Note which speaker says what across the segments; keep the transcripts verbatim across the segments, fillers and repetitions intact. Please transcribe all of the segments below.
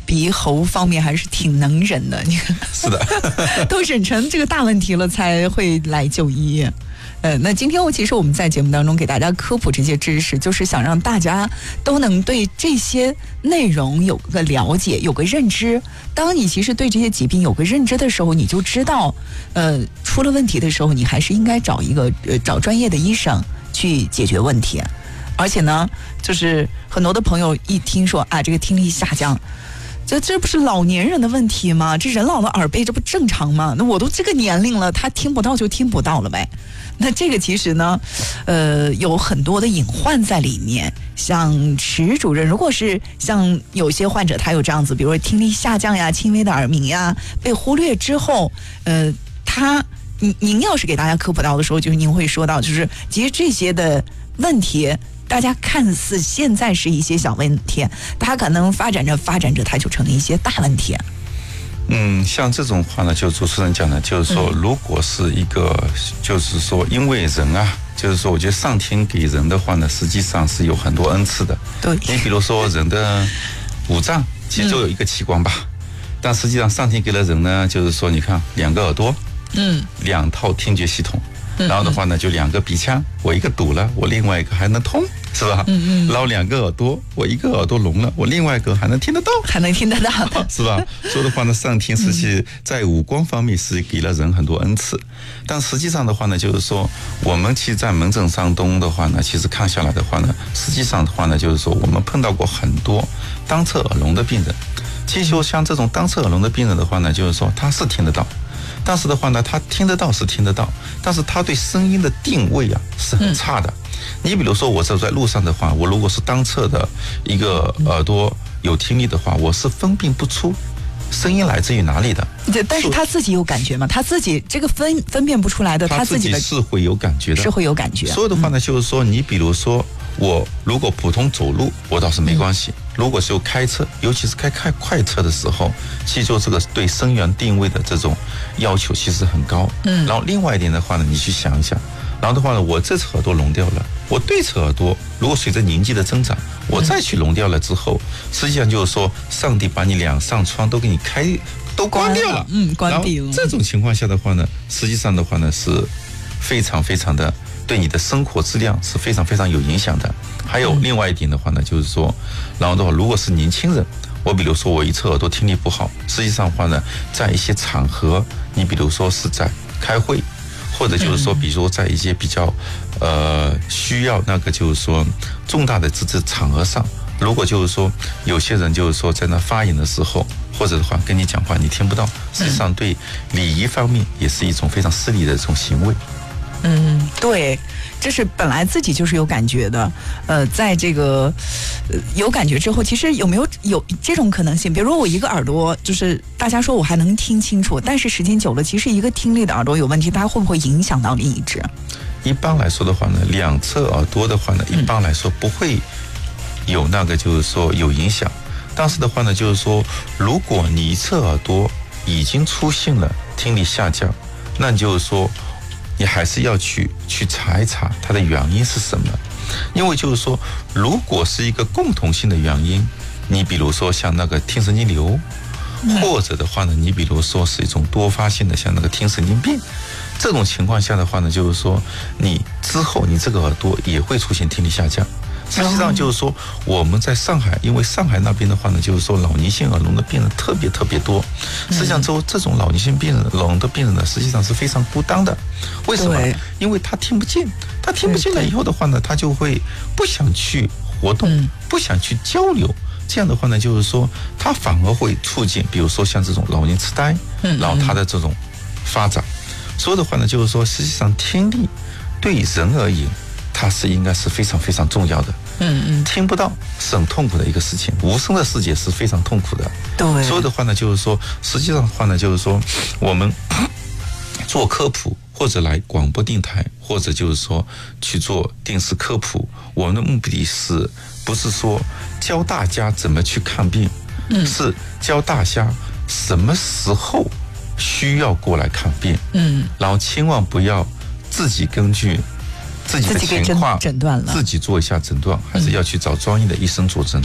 Speaker 1: 鼻喉方面还是挺能忍的，你看，
Speaker 2: 是的，
Speaker 1: 都忍成这个大问题了才会来就医。呃，那今天我其实我们在节目当中给大家科普这些知识，就是想让大家都能对这些内容有个了解，有个认知。当你其实对这些疾病有个认知的时候，你就知道，呃，出了问题的时候，你还是应该找一个呃找专业的医生去解决问题。而且呢，就是很多的朋友一听说啊，这个听力下降。这这不是老年人的问题吗？这人老了耳背，这不正常吗？那我都这个年龄了，他听不到就听不到了呗。那这个其实呢，呃，有很多的隐患在里面。像池主任，如果是像有些患者他有这样子，比如说听力下降呀、轻微的耳鸣呀，被忽略之后，呃，他您您要是给大家科普到的时候，就是您会说到，就是其实这些的问题。大家看似现在是一些小问题，它可能发展着发展着，它就成了一些大问题。
Speaker 2: 嗯，像这种话呢，就主持人讲的，就是说，如果是一个，就是说，因为人啊，就是说，我觉得上天给人的话呢，实际上是有很多恩赐的。
Speaker 1: 对，
Speaker 2: 你比如说人的五脏，其实就有一个器官吧，嗯、但实际上上天给了人呢，就是说，你看两个耳朵，嗯，两套听觉系统。然后的话呢，就两个鼻腔，我一个堵了，我另外一个还能通，是吧？嗯嗯。然后两个耳朵，我一个耳朵聋了，我另外一个还能听得到，
Speaker 1: 还能听得到，
Speaker 2: 是吧？所以的话呢，上天实际在五官方面是给了人很多恩赐，但实际上的话呢，就是说我们其实在门诊上东的话呢，其实看下来的话呢，实际上的话呢，就是说我们碰到过很多单侧耳聋的病人。其实像这种单侧耳聋的病人的话呢，就是说他是听得到。但是的话呢，他听得到是听得到，但是他对声音的定位啊是很差的。嗯、你比如说，我走在路上的话，我如果是单侧的一个耳朵有听力的话，我是分辨不出声音来自于哪里的。
Speaker 1: 对，但是他自己有感觉吗？他自己这个分分辨不出来的，他自己的
Speaker 2: 是会有感觉的，
Speaker 1: 是会有感觉。
Speaker 2: 所以的话呢，就是说，你比如说我如果普通走路，我倒是没关系。嗯如果是有开车，尤其是开开快车的时候，其实就这个对声源定位的这种要求其实很高。嗯，然后另外一点的话呢，你去想一想，然后的话呢，我这侧耳朵聋掉了，我对侧耳朵如果随着年纪的增长，我再去聋掉了之后，实际上就是说，上帝把你两扇窗都给你开，都关掉了，
Speaker 1: 嗯，关闭了。
Speaker 2: 这种情况下的话呢，实际上的话呢，是非常非常的对你的生活质量是非常非常有影响的。还有另外一点的话呢，就是说，然后的话，如果是年轻人，我比如说我一侧耳朵听力不好，实际上的话呢，在一些场合，你比如说是在开会，或者就是说，比如说在一些比较呃需要那个就是说重大的这这场合上，如果就是说有些人就是说在那发言的时候，或者的话跟你讲话你听不到，实际上对礼仪方面也是一种非常失礼的一种行为。
Speaker 1: 嗯，对，这是本来自己就是有感觉的，呃，在这个、呃、有感觉之后，其实有没有有这种可能性？比如说我一个耳朵，就是大家说我还能听清楚，但是时间久了，其实一个听力的耳朵有问题，它会不会影响到另一只？
Speaker 2: 一般来说的话呢，两侧耳朵的话呢，一般来说不会有那个就是说有影响，但是的话呢，就是说如果你一侧耳朵已经出现了听力下降，那就是说。你还是要去去查一查它的原因是什么，因为就是说，如果是一个共同性的原因，你比如说像那个听神经瘤，或者的话呢，你比如说是一种多发性的像那个听神经病，这种情况下的话呢，就是说你之后你这个耳朵也会出现听力下降。实际上就是说，我们在上海，因为上海那边的话呢，就是说老年性耳聋的病人特别特别多。实际上，这这种老年性病人聋的病人呢，实际上是非常孤单的。为什么？因为他听不见，他听不见了以后的话呢，他就会不想去活动，不想去交流。这样的话呢，就是说，他反而会促进，比如说像这种老年痴呆，然后他的这种发展。所以的话呢，就是说，实际上听力对人而言。它是应该是非常非常重要的，嗯嗯，听不到是很痛苦的一个事情，无声的世界是非常痛苦的。
Speaker 1: 对，
Speaker 2: 所以的话呢，就是说，实际上的话呢，就是说，我们做科普或者来广播电台，或者就是说去做电视科普，我们的目的是不是说教大家怎么去看病，嗯，是教大家什么时候需要过来看病，嗯，然后千万不要自己根据。自己的情况
Speaker 1: 诊断了，
Speaker 2: 自己做一下诊断，还是要去找专业的医生做诊断，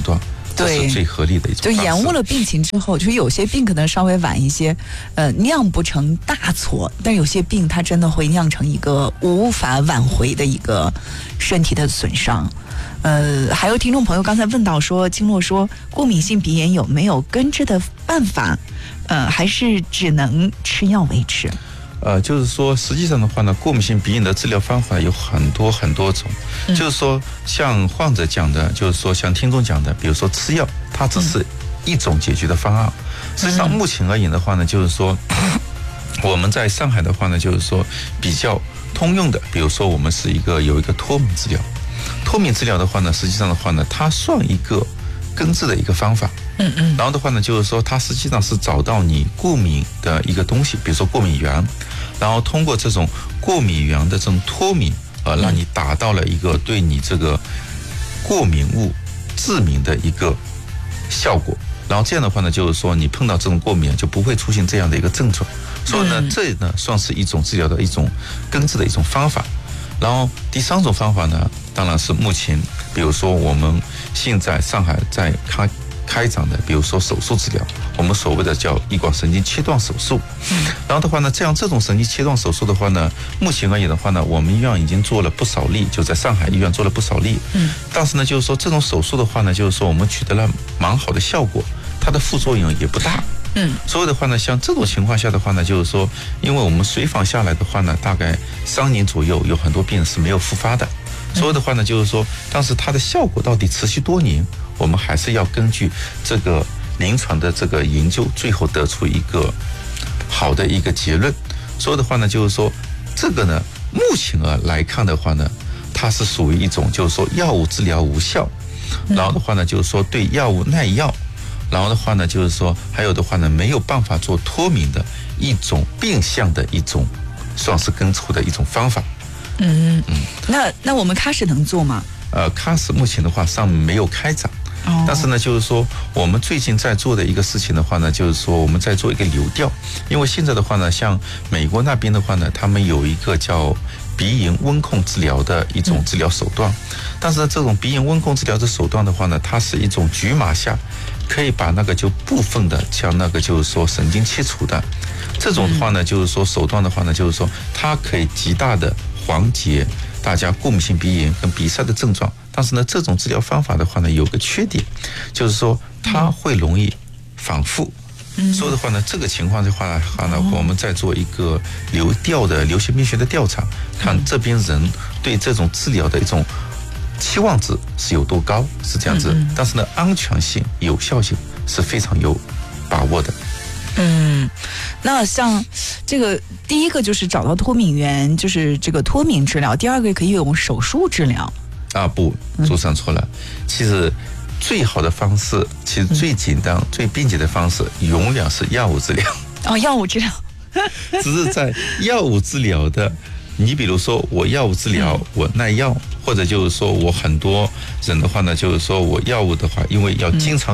Speaker 2: 这是最合理的一种方式。
Speaker 1: 就延误了病情之后，就是有些病可能稍微晚一些，呃，酿不成大错，但有些病它真的会酿成一个无法挽回的一个身体的损伤。呃，还有听众朋友刚才问到说，经络说过敏性鼻炎有没有根治的办法？呃，还是只能吃药维持？
Speaker 2: 呃，就是说，实际上的话呢，过敏性鼻炎的治疗方法有很多很多种。嗯、就是说，像患者讲的，就是说像听众讲的，比如说吃药，它只是一种解决的方案。嗯、实际上，目前而言的话呢，就是说，我们在上海的话呢，就是说比较通用的，比如说我们是一个有一个脱敏治疗。脱敏治疗的话呢，实际上的话呢，它算一个根治的一个方法。嗯嗯。然后的话呢，就是说它实际上是找到你过敏的一个东西，比如说过敏源。然后通过这种过敏源的这种脱敏，呃，让你达到了一个对你这个过敏物致敏的一个效果。然后这样的话呢，就是说你碰到这种过敏就不会出现这样的一个症状。所以呢，这呢算是一种治疗的一种根治的一种方法。然后第三种方法呢，当然是目前，比如说我们现在上海在开开展的，比如说手术治疗，我们所谓的叫翼管神经切断手术。嗯。然后的话呢，这样这种神经切断手术的话呢，目前而言的话呢，我们医院已经做了不少例，就在上海医院做了不少例。嗯。但是呢，就是说这种手术的话呢，就是说我们取得了蛮好的效果，它的副作用也不大。嗯。所以的话呢，像这种情况下的话呢，就是说，因为我们随访下来的话呢，大概三年左右，有很多病人是没有复发的。所以的话呢，就是说，但是它的效果到底持续多年，我们还是要根据这个临床的这个研究，最后得出一个好的一个结论。所以的话呢，就是说，这个呢，目前啊来看的话呢，它是属于一种就是说药物治疗无效，然后的话呢，就是说对药物耐药，然后的话呢，就是说还有的话呢，没有办法做脱敏的一种变相的一种算是根除的一种方法。
Speaker 1: 嗯嗯，那那我们喀什能做吗？
Speaker 2: 呃，喀什目前的话上没有开展。哦、但是呢，就是说我们最近在做的一个事情的话呢，就是说我们在做一个流调，因为现在的话呢，像美国那边的话呢，他们有一个叫鼻炎温控治疗的一种治疗手段，嗯、但是呢，这种鼻炎温控治疗的手段的话呢，它是一种局麻下可以把那个就部分的将那个就是说神经切除的，这种的话呢，就是说手段的话呢，就是说它可以极大的缓解大家过敏性鼻炎跟鼻塞的症状。但是呢，这种治疗方法的话呢，有个缺点，就是说它会容易反复。嗯、所以的话呢，这个情况的话呢，哦、我们在做一个流调的流行病学的调查，看这边人对这种治疗的一种期望值是有多高，是这样子。嗯、但是呢，安全性、有效性是非常有把握的。
Speaker 1: 嗯，那像这个第一个就是找到脱敏源，就是这个脱敏治疗；第二个可以用手术治疗。
Speaker 2: 啊不，主持人错了。嗯、其实最好的方式，其实最简单、嗯、最便捷的方式，永远是药物治疗。
Speaker 1: 哦，药物治疗。
Speaker 2: 只是在药物治疗的，你比如说我药物治疗，嗯、我耐药，或者就是说我很多人的话呢，就是说我药物的话，因为要经常。